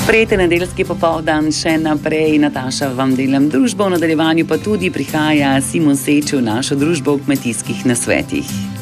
Prijeten nedeljski popoldan še naprej. Nataša vam delam družbo, v nadaljevanju pa tudi prihaja Simon Seč v našo družbo v kmetijskih nasvetih.